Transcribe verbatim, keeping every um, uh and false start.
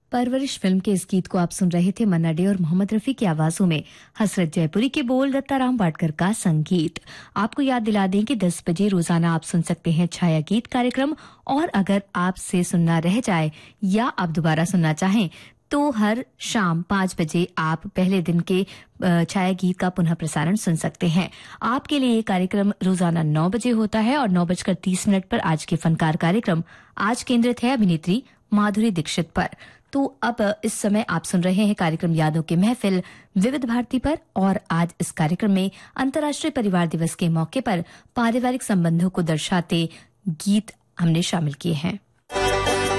परवरिश फिल्म के इस गीत को आप सुन रहे थे मन्ना डे और मोहम्मद रफी की आवाजों में। हसरत जयपुरी के बोल, दत्ताराम वाडकर का संगीत। आपको याद दिला दें कि दस बजे रोजाना आप सुन सकते हैं छाया गीत कार्यक्रम, और अगर आपसे सुनना रह जाए या आप दोबारा सुनना चाहें तो हर शाम पांच बजे आप पहले दिन के छाया गीत का पुनः प्रसारण सुन सकते हैं। आपके लिए ये कार्यक्रम रोजाना नौ बजे होता है और नौ बजकर तीस मिनट पर आज के फनकार कार्यक्रम आज केंद्रित है अभिनेत्री माधुरी दीक्षित पर। तो अब इस समय आप सुन रहे हैं कार्यक्रम यादों की महफिल विविध भारती पर, और आज इस कार्यक्रम में अंतर्राष्ट्रीय परिवार दिवस के मौके पर पारिवारिक संबंधों को दर्शाते गीत हमने शामिल किए हैं।